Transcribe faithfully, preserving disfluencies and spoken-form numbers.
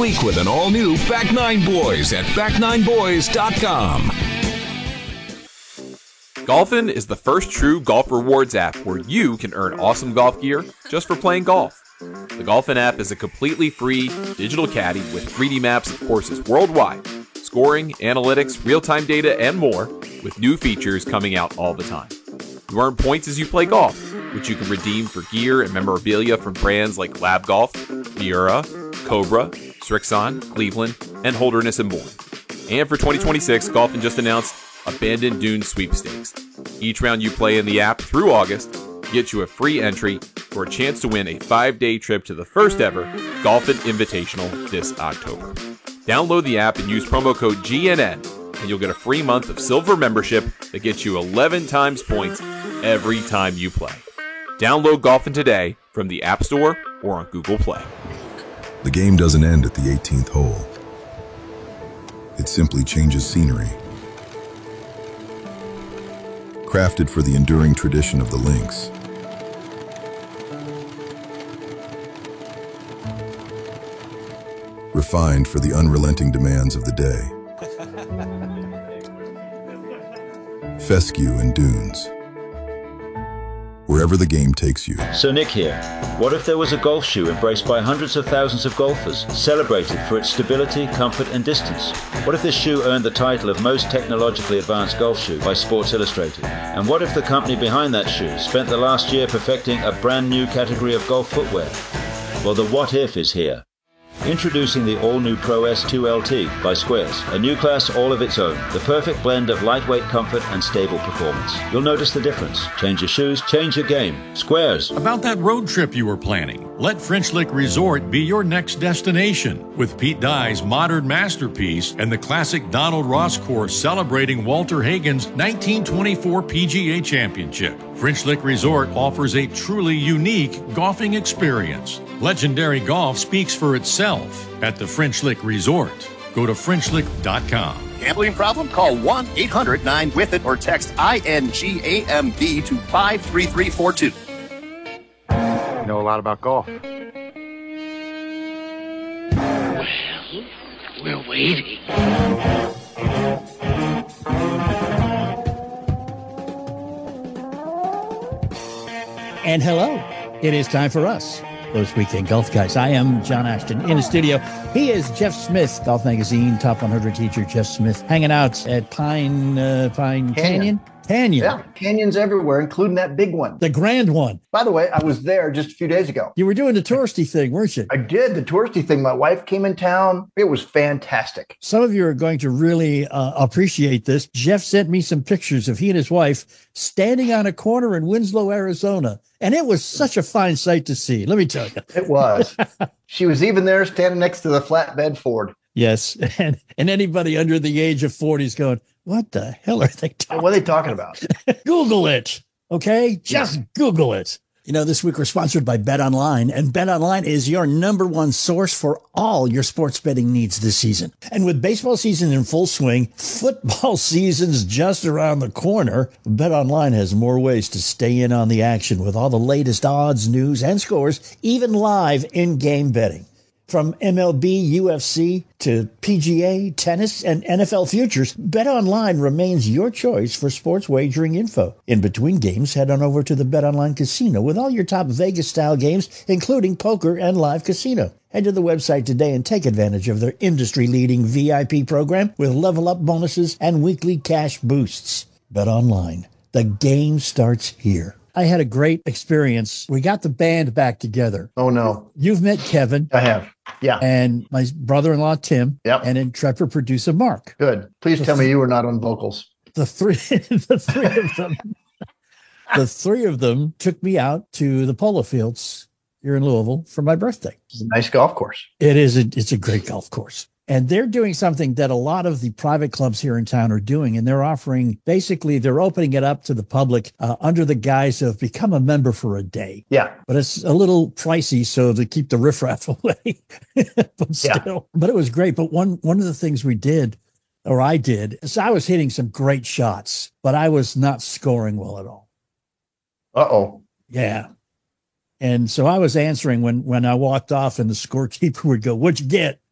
week with an all-new Back Nine Boys at back nine boys dot com. Golfin is the first true golf rewards app where you can earn awesome golf gear just for playing golf. The Golfin app is a completely free digital caddy with three D maps of courses worldwide, scoring, analytics, real-time data, and more, with new features coming out all the time. You earn points as you play golf, which you can redeem for gear and memorabilia from brands like Lab Golf, Miura, Cobra, Srixon, Cleveland, and Holderness and Bourne. And for twenty twenty-six, Golfin just announced Abandoned Dunes Sweepstakes. Each round you play in the app through August gets you a free entry for a chance to win a five-day trip to the first ever Golfin Invitational this October. Download the app and use promo code G N N, and you'll get a free month of silver membership that gets you eleven times points every time you play. Download Golfin today from the App Store or on Google Play. The game doesn't end at the eighteenth hole. It simply changes scenery. Crafted for the enduring tradition of the links. Refined for the unrelenting demands of the day. Fescue and dunes. Wherever the game takes you. So Nick here. What if there was a golf shoe embraced by hundreds of thousands of golfers, celebrated for its stability, comfort and distance? What if this shoe earned the title of most technologically advanced golf shoe by Sports Illustrated? And what if the company behind that shoe spent the last year perfecting a brand new category of golf footwear? Well, the what if is here. Introducing the all-new Pro S two L T by Squares, a new class all of its own, the perfect blend of lightweight comfort and stable performance. You'll notice the difference. Change your shoes, change your game. Squares. About that road trip you were planning, let French Lick Resort be your next destination. With Pete Dye's modern masterpiece and the classic Donald Ross course celebrating Walter Hagen's nineteen twenty-four P G A Championship, French Lick Resort offers a truly unique golfing experience. Legendary golf speaks for itself at the French Lick Resort. Go to French Lick dot com. Gambling problem? Call one eight hundred nine with it or text I N G A M B to five three three four two. You know a lot about golf. Well, we're waiting. And hello, it is time for us, those Weekend Golf Guys. I am John Ashton in the studio. He is Jeff Smith, Golf Magazine top one hundred teacher Jeff Smith, hanging out at Pine uh, Pine Canyon. Canyon. Canyon. Yeah, canyons everywhere, including that big one. The grand one. By the way, I was there just a few days ago. You were doing the touristy thing, weren't you? I did, the touristy thing. My wife came in town. It was fantastic. Some of you are going to really uh, appreciate this. Jeff sent me some pictures of he and his wife standing on a corner in Winslow, Arizona. And it was such a fine sight to see. Let me tell you. It was. She was even there standing next to the flatbed Ford. Yes. And, and anybody under the age of forty is going, what the hell are they talking about? What are they talking about? Google it. Okay. Just yeah. Google it. You know, this week we're sponsored by BetOnline, and BetOnline is your number one source for all your sports betting needs this season. And with baseball season in full swing, football season's just around the corner, BetOnline has more ways to stay in on the action with all the latest odds, news, and scores, even live in-game betting. From M L B, U F C to P G A, tennis, and N F L futures, BetOnline remains your choice for sports wagering info. In between games, head on over to the BetOnline Casino with all your top Vegas-style games, including poker and live casino. Head to the website today and take advantage of their industry-leading V I P program with level-up bonuses and weekly cash boosts. BetOnline. The game starts here. I had a great experience. We got the band back together. Oh, no. You've met Kevin. I have. Yeah. And my brother-in-law, Tim. Yep. And intrepid producer, Mark. Good. Please the tell th- me you were not on vocals. The three, the three of them, the three of them took me out to the polo fields here in Louisville for my birthday. It's a nice golf course. It is. A, it's a great golf course. And they're doing something that a lot of the private clubs here in town are doing. And they're offering, basically, they're opening it up to the public uh, under the guise of become a member for a day. Yeah. But it's a little pricey, so to keep the riffraff away. But still, yeah. But it was great. But one, one of the things we did, or I did, is I was hitting some great shots, but I was not scoring well at all. Uh-oh. Yeah. And so I was answering when, when I walked off and the scorekeeper would go, what'd you get?